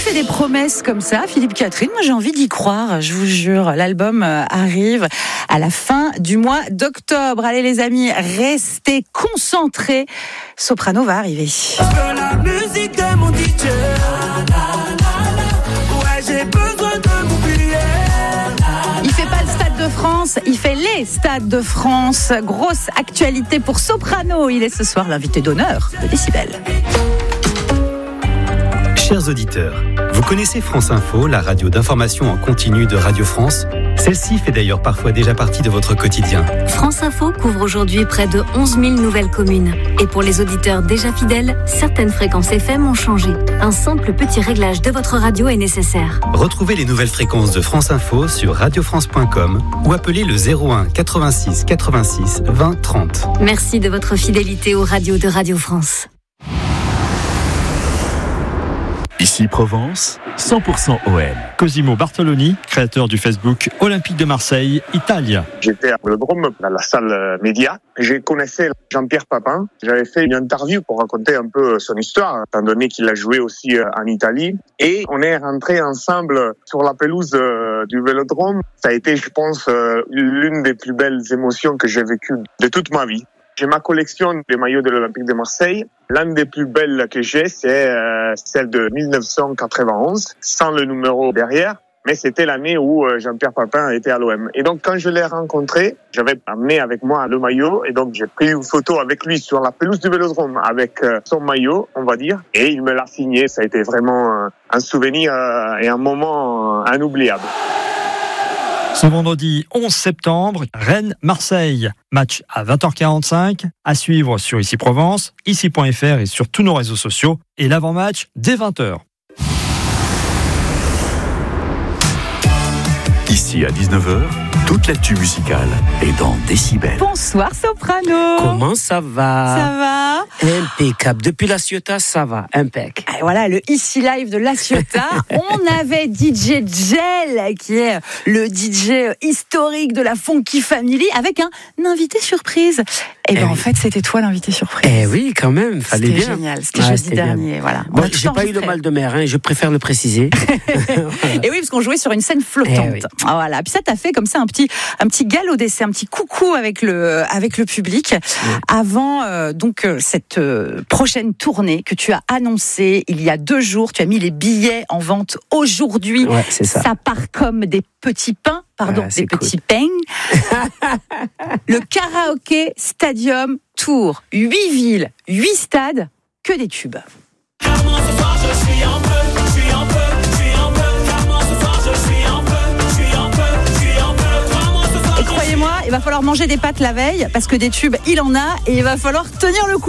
fait des promesses comme ça, Philippe Catherine, moi j'ai envie d'y croire, je vous jure. L'album arrive à la fin du mois d'octobre. Allez les amis, restez concentrés. Soprano va arriver. La musique de mon DJ. Ouais, j'ai besoin de m'oublier. Il fait pas le Stade de France, il fait les Stades de France. Grosse actualité pour Soprano. Il est ce soir l'invité d'honneur de Décibel. Chers auditeurs, vous connaissez France Info, la radio d'information en continu de Radio France. Celle-ci fait d'ailleurs parfois déjà partie de votre quotidien. France Info couvre aujourd'hui près de 11 000 nouvelles communes. Et pour les auditeurs déjà fidèles, certaines fréquences FM ont changé. Un simple petit réglage de votre radio est nécessaire. Retrouvez les nouvelles fréquences de France Info sur radiofrance.com ou appelez le 01 86 86 20 30. Merci de votre fidélité aux radios de Radio France. Ici Provence, 100% OM. Cosimo Bartoloni, créateur du Facebook Olympique de Marseille, Italie. J'étais à Vélodrome, dans la salle média. Je connaissais Jean-Pierre Papin. J'avais fait une interview pour raconter un peu son histoire, étant donné qu'il a joué aussi en Italie. Et on est rentrés ensemble sur la pelouse du Vélodrome. Ça a été, je pense, l'une des plus belles émotions que j'ai vécues de toute ma vie. J'ai ma collection des maillots de l'Olympique de Marseille. L'une des plus belles que j'ai, c'est celle de 1991, sans le numéro derrière. Mais c'était l'année où Jean-Pierre Papin était à l'OM. Et donc, quand je l'ai rencontré, j'avais amené avec moi le maillot. Et donc, j'ai pris une photo avec lui sur la pelouse du Vélodrome, avec son maillot, on va dire. Et il me l'a signé. Ça a été vraiment un souvenir et un moment inoubliable. Ce vendredi 11 septembre, Rennes-Marseille. Match à 20h45, à suivre sur Ici Provence, ici.fr et sur tous nos réseaux sociaux. Et l'avant-match dès 20h. Ici à 19h, toute l'actu musicale est dans Décibel. Bonsoir Soprano. Comment ça va? Ça va? Impeccable. Depuis La Ciotat, ça va. Impeccable. Et voilà, le Ici Live de La Ciotat. On avait DJ Gel, qui est le DJ historique de la Funky Family, avec un invité surprise. Et bien, en fait, c'était toi l'invité surprise. Eh oui, quand même, fallait c'était bien. Génial. C'était jeudi dernier, bien. Voilà. Bon, j'ai pas eu le mal de mer, hein, je préfère le préciser. Et oui, parce qu'on jouait sur une scène flottante. Oui. Voilà. Puis ça t'a fait comme ça un petit galop d'essai, un petit coucou avec le public, avant cette prochaine tournée que tu as annoncée il y a 2 jours. Tu as mis les billets en vente aujourd'hui. Ouais, c'est ça. Ça part comme des petits pains. Des petits peignes. Le Karaoké Stadium Tour. 8 villes, 8 stades, que des tubes. Et croyez-moi, il va falloir manger des pâtes la veille, parce que des tubes, il en a, et il va falloir tenir le coup.